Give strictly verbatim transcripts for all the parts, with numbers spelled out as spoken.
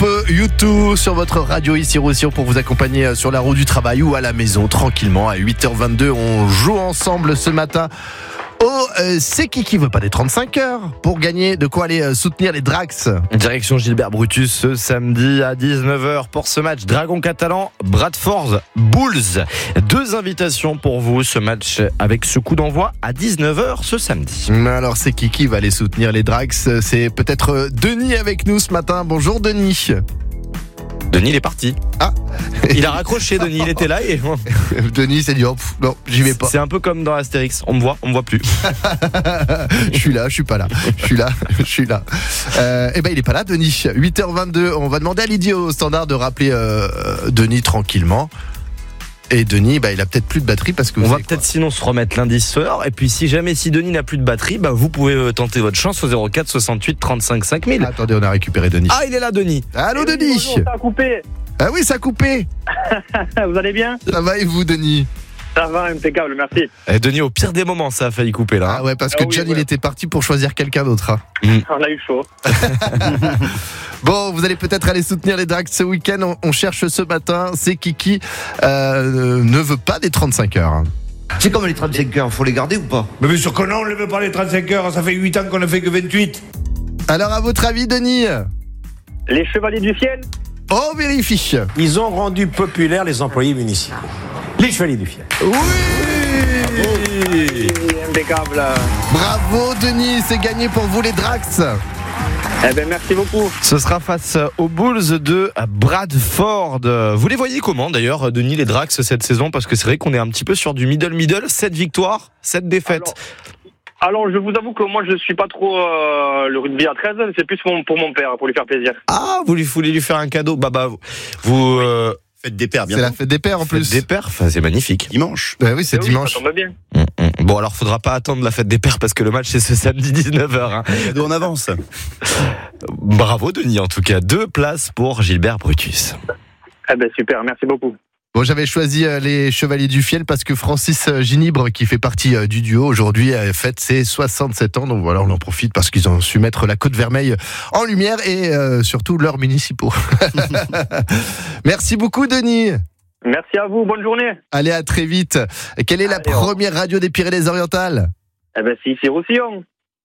U deux sur votre radio ici Roussillon pour vous accompagner sur la route du travail ou à la maison tranquillement. À huit heures vingt-deux, on joue ensemble ce matin au euh, C'est qui qui veut pas des trente-cinq heures pour gagner de quoi aller euh, soutenir les Drax. Direction Gilbert Brutus ce samedi à dix-neuf heures pour ce match Dragon Catalan Bradford Bulls. Deux invitations pour vous, ce match avec ce coup d'envoi à dix-neuf heures ce samedi. Alors c'est qui qui va aller soutenir les Drax? C'est peut-être Denis avec nous ce matin. Bonjour Denis. Denis il est parti. Ah, il a raccroché. Denis, il était là et Denis s'est dit oh, pff, non, j'y vais pas. C'est un peu comme dans Astérix. On me voit, on me voit plus. Je suis là, je suis pas là. Je suis là, je suis là. Euh, et ben il est pas là, Denis. huit heures vingt-deux. On va demander à Lydie au standard de rappeler euh, Denis tranquillement. Et Denis, bah, il a peut-être plus de batterie parce que on va peut-être quoi sinon se remettre lundi soir. Et puis si jamais si Denis n'a plus de batterie, bah, vous pouvez tenter votre chance au zéro quatre soixante-huit trente-cinq cinq mille. Ah, attendez, on a récupéré Denis. Ah, il est là, Denis. Allô, oui, Denis. Bonjour, ça a coupé. Ah oui, ça a coupé. Vous allez bien? Ça va et vous, Denis? Ça va, impeccable, merci. Et Denis, au pire des moments, ça a failli couper là. Ah ouais, parce que ah oui, John, ouais. il était parti pour choisir quelqu'un d'autre. Hein. Mm. On a eu chaud. Bon, vous allez peut-être aller soutenir les Drags ce week-end. On, on cherche ce matin. C'est qui qui euh, ne veut pas des trente-cinq heures. C'est comme les trente-cinq heures, faut les garder ou pas? Mais bien sûr que non, on ne veut pas les trente-cinq heures. Ça fait huit ans qu'on ne fait que vingt-huit. Alors, à votre avis, Denis? Les Chevaliers du Fiel? On vérifie. Ils ont rendu populaires les employés municipaux. Les Chevaliers du Fiel. Oui, oui. Impeccable. Bravo Denis, c'est gagné pour vous les Drax. Eh ben merci beaucoup. Ce sera face aux Bulls de Bradford. Vous les voyez comment d'ailleurs, Denis, les Drax cette saison? Parce que c'est vrai qu'on est un petit peu sur du middle-middle. sept victoires, sept défaites. Alors, alors je vous avoue que moi je suis pas trop euh, le rugby à treize, c'est plus pour mon, pour mon père, pour lui faire plaisir. Ah, vous voulez lui faire un cadeau? Bah bah vous... Euh... Fête des pères, bien. C'est la fête des pères en plus. Fête des pères, enfin, c'est magnifique. Dimanche. Bah oui, c'est oui, dimanche. Ça tombe bien. Mmh, mmh. Bon, alors faudra pas attendre la fête des pères parce que le match c'est ce samedi dix-neuf heures. Hein. On avance. Bravo Denis, en tout cas deux places pour Gilbert Brutus. Eh ben super, merci beaucoup. Bon, j'avais choisi les Chevaliers du Fiel parce que Francis Ginibre, qui fait partie du duo, aujourd'hui fête ses soixante-sept ans. Donc voilà, on en profite parce qu'ils ont su mettre la Côte-Vermeille en lumière et euh, surtout leurs municipaux. Merci beaucoup, Denis. Merci à vous, bonne journée. Allez, à très vite. Quelle est Allez, la première radio des Pyrénées-Orientales? Eh ben, c'est ici Roussillon.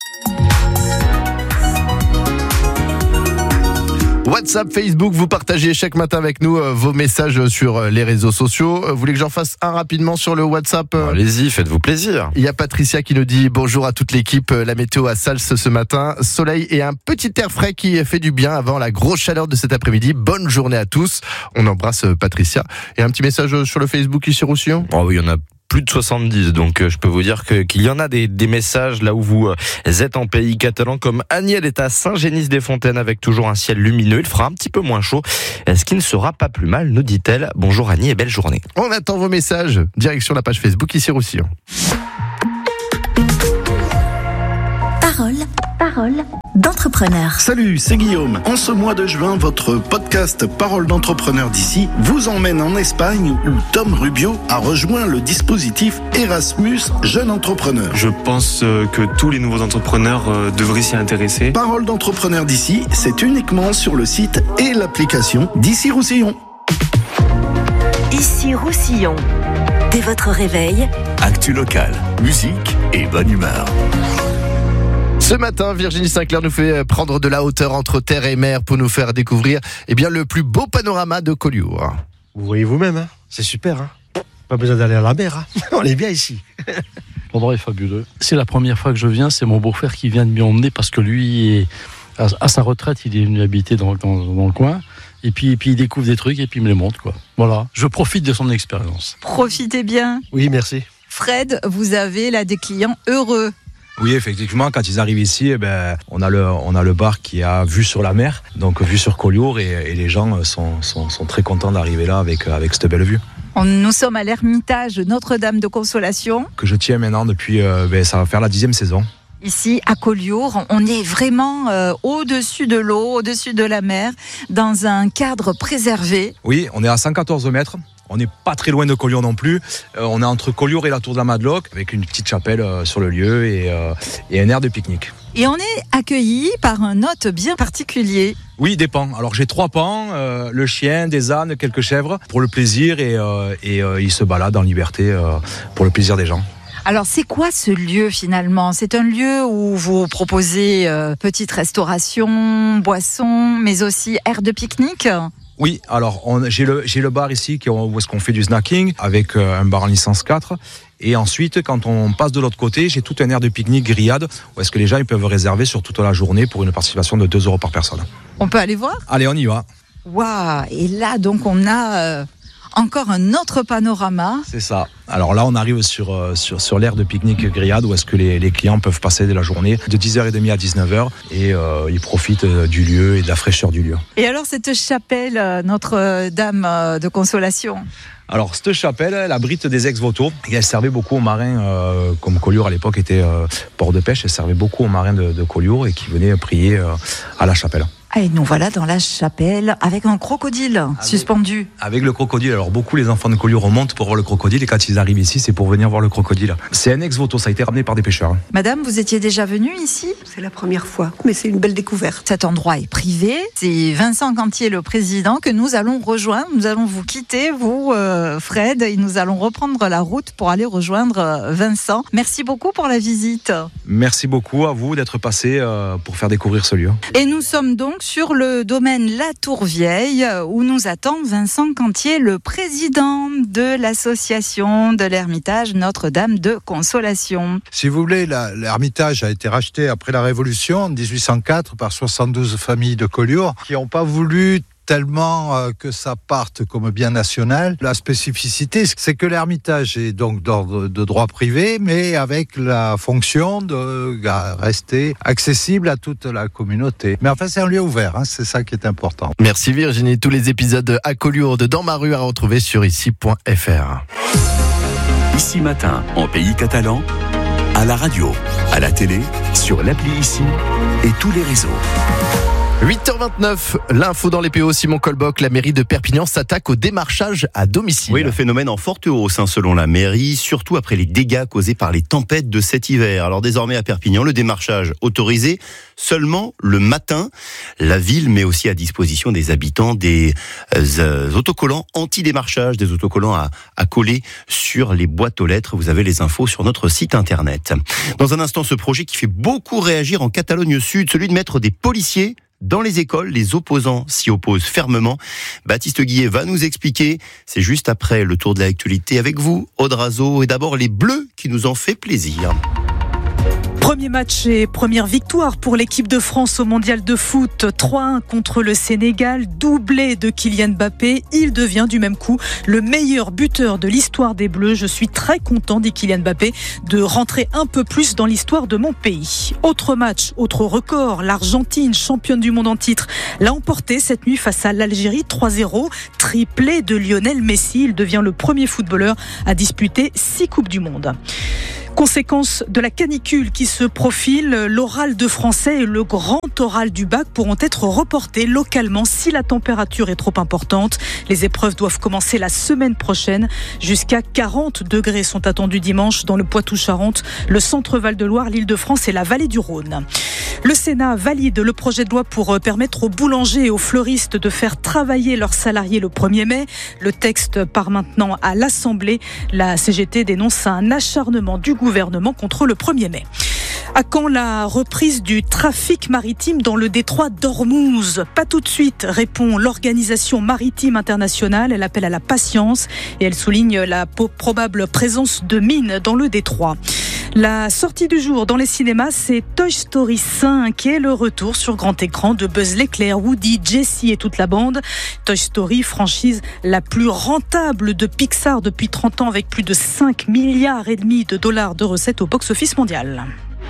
WhatsApp, Facebook, vous partagez chaque matin avec nous euh, vos messages sur euh, les réseaux sociaux. Euh, vous voulez que j'en fasse un rapidement sur le WhatsApp? euh... Allez-y, faites-vous plaisir. Il y a Patricia qui nous dit bonjour à toute l'équipe. La météo à Sals ce matin, soleil et un petit air frais qui fait du bien avant la grosse chaleur de cet après-midi. Bonne journée à tous. On embrasse Patricia. Et un petit message sur le Facebook ici Roussillon? Oh oui, il y en a plus de soixante-dix, donc je peux vous dire que, qu'il y en a des, des messages là où vous êtes en pays catalan, comme Aniel est à Saint-Génis-des-Fontaines avec toujours un ciel lumineux. Il fera un petit peu moins chaud, ce qui ne sera pas plus mal, nous dit-elle. Bonjour Annie et belle journée. On attend vos messages, direction la page Facebook ici Roussillon. Parole, parole d'entrepreneur. Salut, c'est Guillaume. En ce mois de juin, votre podcast Parole d'entrepreneur d'ici vous emmène en Espagne où Tom Rubio a rejoint le dispositif Erasmus Jeune Entrepreneur. Je pense que tous les nouveaux entrepreneurs devraient s'y intéresser. Parole d'entrepreneur d'ici, c'est uniquement sur le site et l'application d'ici Roussillon. Ici Roussillon. Dès votre réveil, actu locale, musique et bonne humeur. Ce matin, Virginie Sinclair nous fait prendre de la hauteur entre terre et mer pour nous faire découvrir eh bien, le plus beau panorama de Collioure. Vous voyez vous-même, hein, c'est super. Hein, pas besoin d'aller à la mer, hein. On est bien ici. L'endroit est fabuleux. C'est la première fois que je viens, c'est mon beau-frère qui vient de m'y emmener parce que lui, à, à sa retraite, il est venu habiter dans, dans, dans le coin. Et puis, et puis il découvre des trucs et puis il me les montre, quoi. Voilà, je profite de son expérience. Profitez bien. Oui, merci. Fred, vous avez là des clients heureux. Oui, effectivement, quand ils arrivent ici, eh ben, on a le, on a le bar qui a vue sur la mer, donc vue sur Collioure, et, et les gens sont, sont, sont très contents d'arriver là avec, avec cette belle vue. On, nous sommes à l'Ermitage Notre-Dame de Consolation. Que je tiens maintenant depuis, euh, ben, ça va faire la dixième saison. Ici, à Collioure, on est vraiment euh, au-dessus de l'eau, au-dessus de la mer, dans un cadre préservé. Oui, on est à cent quatorze mètres. On n'est pas très loin de Collioure non plus. Euh, on est entre Collioure et la Tour de la Madeleine, avec une petite chapelle euh, sur le lieu et, euh, et un aire de pique-nique. Et on est accueilli par un hôte bien particulier. Oui, des pans. Alors j'ai trois pans, euh, le chien, des ânes, quelques chèvres, pour le plaisir et, euh, et euh, ils se baladent en liberté euh, pour le plaisir des gens. Alors c'est quoi ce lieu finalement ? C'est un lieu où vous proposez euh, petite restauration, boissons, mais aussi aire de pique-nique ? Oui, alors on, j'ai, le, j'ai le bar ici qui, où est-ce qu'on fait du snacking avec euh, un bar en licence quatre. Et ensuite, quand on passe de l'autre côté, j'ai tout un aire de pique-nique grillade où est-ce que les gens ils peuvent réserver sur toute la journée pour une participation de deux euros par personne. On peut aller voir ? Allez, on y va. Waouh ! Et là, donc, on a euh, encore un autre panorama. C'est ça. Alors là, on arrive sur, euh, sur, sur l'aire de pique-nique grillade où est-ce que les, les clients peuvent passer de la journée de dix heures trente à dix-neuf heures et euh, ils profitent euh, du lieu et de la fraîcheur du lieu. Et alors, cette chapelle, euh, Notre-Dame euh, de Consolation ? Alors, cette chapelle, elle abrite des ex-voto et elle servait beaucoup aux marins, euh, comme Collioure à l'époque était euh, port de pêche, elle servait beaucoup aux marins de, de Collioure et qui venaient prier euh, à la chapelle. Ah, et nous voilà dans la chapelle avec un crocodile avec, suspendu. Avec le crocodile. Alors beaucoup les enfants de Collioure remontent pour voir le crocodile et quand ils arrivent ici, c'est pour venir voir le crocodile. C'est un ex-voto, ça a été ramené par des pêcheurs. Madame, vous étiez déjà venue ici ? C'est la première fois, mais c'est une belle découverte. Cet endroit est privé. C'est Vincent Cantier, le président, que nous allons rejoindre. Nous allons vous quitter, vous, euh, Fred, et nous allons reprendre la route pour aller rejoindre euh, Vincent. Merci beaucoup pour la visite. Merci beaucoup à vous d'être passé euh, pour faire découvrir ce lieu. Et nous sommes donc sur le domaine La Tour Vieille où nous attend Vincent Cantier, le président de l'association de l'Ermitage Notre-Dame de Consolation. Si vous voulez, la, l'Ermitage a été racheté après la Révolution en dix-huit cent quatre par soixante-douze familles de Collioure qui n'ont pas voulu tellement euh, que ça parte comme bien national. La spécificité, c'est que l'Ermitage est donc d'ordre de droit privé, mais avec la fonction de euh, rester accessible à toute la communauté. Mais enfin, c'est un lieu ouvert, hein, c'est ça qui est important. Merci Virginie. Tous les épisodes à Collioure de Dans ma rue à retrouver sur ici point f r. Ici Matin, en pays catalan, à la radio, à la télé, sur l'appli Ici et tous les réseaux. huit heures vingt-neuf, l'info dans les P O, Simon Colboc, la mairie de Perpignan s'attaque au démarchage à domicile. Oui, le phénomène en forte hausse, hein, selon la mairie, surtout après les dégâts causés par les tempêtes de cet hiver. Alors désormais à Perpignan, le démarchage autorisé seulement le matin. La ville met aussi à disposition des habitants des euh, autocollants anti-démarchage, des autocollants à, à coller sur les boîtes aux lettres. Vous avez les infos sur notre site internet. Dans un instant, ce projet qui fait beaucoup réagir en Catalogne Sud, celui de mettre des policiers dans les écoles. Les opposants s'y opposent fermement. Baptiste Guillet va nous expliquer. C'est juste après le tour de l'actualité avec vous, Aude Razo, et d'abord les Bleus qui nous ont fait plaisir. Premier match et première victoire pour l'équipe de France au mondial de foot. trois un contre le Sénégal, doublé de Kylian Mbappé. Il devient du même coup le meilleur buteur de l'histoire des Bleus. Je suis très content, dit Kylian Mbappé, de rentrer un peu plus dans l'histoire de mon pays. Autre match, autre record. L'Argentine, championne du monde en titre, l'a emporté cette nuit face à l'Algérie trois zéro. Triplé de Lionel Messi. Il devient le premier footballeur à disputer six Coupes du Monde. Conséquence de la canicule qui se profile, l'oral de français et le grand oral du bac pourront être reportés localement si la température est trop importante. Les épreuves doivent commencer la semaine prochaine. Jusqu'à quarante degrés sont attendus dimanche dans le Poitou-Charentes, le centre Val-de-Loire, l'Île-de-France et la vallée du Rhône. Le Sénat valide le projet de loi pour permettre aux boulangers et aux fleuristes de faire travailler leurs salariés le premier mai. Le texte part maintenant à l'Assemblée. La C G T dénonce un acharnement du gouvernement contre le premier mai. À quand la reprise du trafic maritime dans le détroit d'Ormuz ? Pas tout de suite, répond l'Organisation maritime internationale. Elle appelle à la patience et elle souligne la probable présence de mines dans le détroit. La sortie du jour dans les cinémas, c'est Toy Story cinq et le retour sur grand écran de Buzz l'éclair, Woody, Jessie et toute la bande. Toy Story, franchise la plus rentable de Pixar depuis trente ans avec plus de cinq milliards et demi de dollars de recettes au box-office mondial.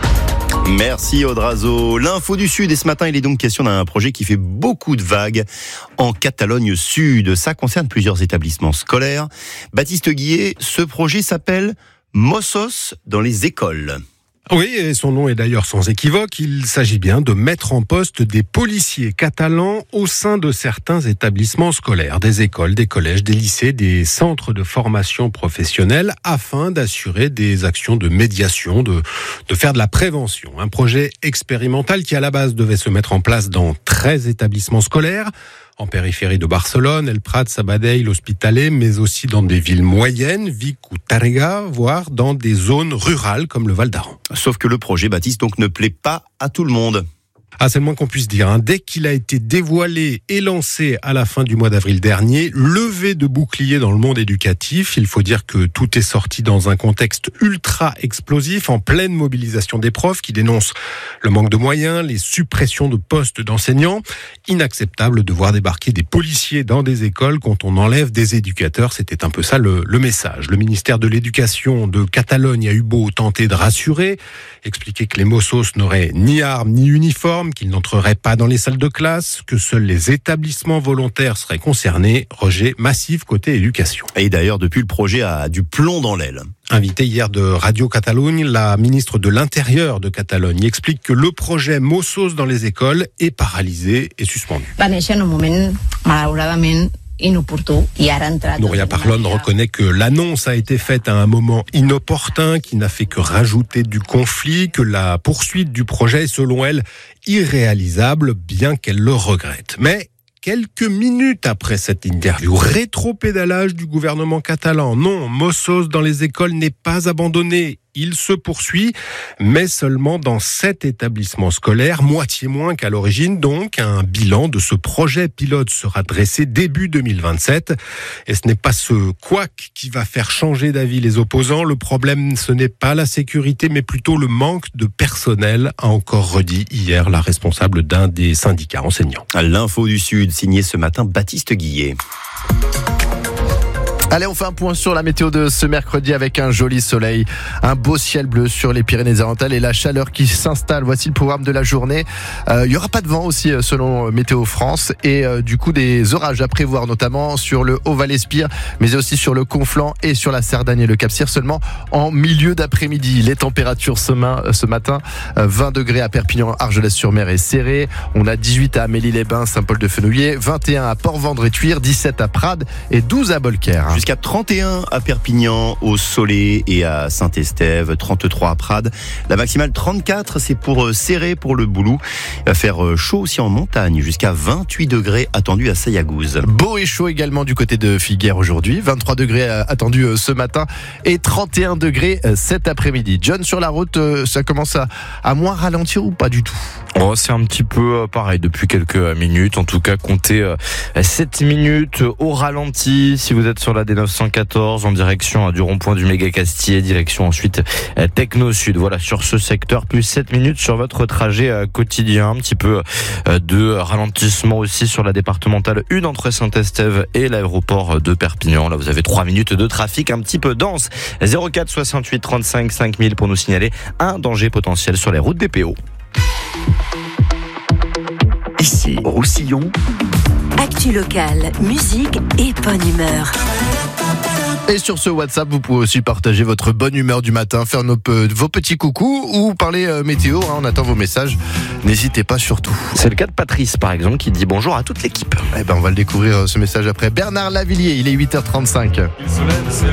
Merci Aude Razo. L'info du Sud, et ce matin il est donc question d'un projet qui fait beaucoup de vagues en Catalogne Sud. Ça concerne plusieurs établissements scolaires. Baptiste Guillet, ce projet s'appelle Mossos dans les écoles. Oui, et son nom est d'ailleurs sans équivoque. Il s'agit bien de mettre en poste des policiers catalans au sein de certains établissements scolaires, des écoles, des collèges, des lycées, des centres de formation professionnelle, afin d'assurer des actions de médiation, de, de faire de la prévention. Un projet expérimental qui, à la base, devait se mettre en place dans treize établissements scolaires, en périphérie de Barcelone, El Prat, Sabadell, l'Hospitalet, mais aussi dans des villes moyennes, Vic ou Tàrrega, voire dans des zones rurales comme le Val d'Aran. Sauf que le projet, Baptiste, donc ne plaît pas à tout le monde. Ah, c'est le moins qu'on puisse dire. Hein. Dès qu'il a été dévoilé et lancé à la fin du mois d'avril dernier, levée de boucliers dans le monde éducatif. Il faut dire que tout est sorti dans un contexte ultra explosif, en pleine mobilisation des profs qui dénoncent le manque de moyens, les suppressions de postes d'enseignants. Inacceptable de voir débarquer des policiers dans des écoles quand on enlève des éducateurs. C'était un peu ça le, le message. Le ministère de l'Éducation de Catalogne a eu beau tenter de rassurer, expliquer que les Mossos n'auraient ni armes ni uniforme, qu'ils n'entreraient pas dans les salles de classe, que seuls les établissements volontaires seraient concernés. Rejet massif côté éducation. Et d'ailleurs, depuis, le projet a du plomb dans l'aile. Invitée hier de Radio Catalunya, la ministre de l'Intérieur de Catalogne explique que le projet Mossos dans les écoles est paralysé et suspendu. Nouria Parlon reconnaît que l'annonce a été faite à un moment inopportun, qui n'a fait que rajouter du conflit, que la poursuite du projet est, selon elle, irréalisable, bien qu'elle le regrette. Mais quelques minutes après cette interview, rétropédalage du gouvernement catalan. Non, Mossos dans les écoles n'est pas abandonné. Il se poursuit, mais seulement dans sept établissements scolaires, moitié moins qu'à l'origine. Donc, un bilan de ce projet pilote sera dressé début deux mille vingt-sept. Et ce n'est pas ce couac qui va faire changer d'avis les opposants. Le problème, ce n'est pas la sécurité, mais plutôt le manque de personnel, a encore redit hier la responsable d'un des syndicats enseignants. L'info du Sud, signé ce matin Baptiste Guillet. Allez, on fait un point sur la météo de ce mercredi avec un joli soleil, un beau ciel bleu sur les Pyrénées-Orientales et la chaleur qui s'installe. Voici le programme de la journée. Euh, il y aura pas de vent aussi selon Météo France et euh, du coup des orages à prévoir, notamment sur le Haut-Val-Espire, mais aussi sur le Conflent et sur la Cerdagne et le Cap-Cyr, seulement en milieu d'après-midi. Les températures ce, main, ce matin, euh, vingt degrés à Perpignan, Argelès-sur-Mer et Céré. On a dix-huit à Amélie-les-Bains, Saint-Paul-de-Fenouillet, vingt et un à Port-Vendres-et-Thuir, dix-sept à Prades et douze à Bolquer. Jusqu'à trente et un à Perpignan, au Soleil et à Saint-Estève, trente-trois à Prades. La maximale trente-quatre, c'est pour Céré, pour le Boulou. Il va faire chaud aussi en montagne, jusqu'à vingt-huit degrés attendus à Sayagouz. Beau et chaud également du côté de Figueres aujourd'hui, vingt-trois degrés attendus ce matin et trente et un degrés cet après-midi. John, sur la route, ça commence à, à moins ralentir ou pas du tout? Oh, c'est un petit peu pareil depuis quelques minutes. En tout cas, comptez sept minutes au ralenti si vous êtes sur la D neuf cent quatorze en direction du rond-point du Méga-Castier, direction ensuite Techno Sud. Voilà, sur ce secteur, plus sept minutes sur votre trajet quotidien. Un petit peu de ralentissement aussi sur la départementale un entre Saint-Estève et l'aéroport de Perpignan. Là, vous avez trois minutes de trafic un petit peu dense. zéro quatre soixante-huit trente-cinq cinq mille pour nous signaler un danger potentiel sur les routes des P O. Ici, Roussillon. Actu locale, musique et bonne humeur. Et sur ce WhatsApp, vous pouvez aussi partager votre bonne humeur du matin, faire nos, vos petits coucous ou parler euh, météo. Hein, on attend vos messages. N'hésitez pas surtout. C'est le cas de Patrice, par exemple, qui dit bonjour à toute l'équipe. Eh ben, on va le découvrir ce message après. Bernard Lavillier, il est huit heures trente-cinq.